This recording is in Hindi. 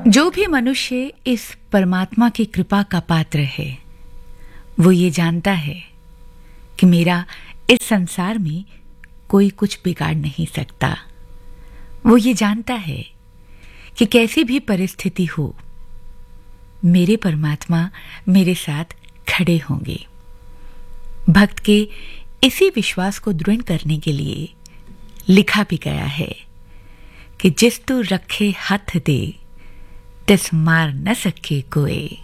जो भी मनुष्य इस परमात्मा की कृपा का पात्र है, वो ये जानता है कि मेरा इस संसार में कोई कुछ बिगाड़ नहीं सकता। वो ये जानता है कि कैसी भी परिस्थिति हो, मेरे परमात्मा मेरे साथ खड़े होंगे। भक्त के इसी विश्वास को दृढ़ करने के लिए लिखा भी गया है कि जिस तू रखे हाथ दे, तिस मार न सके कोई।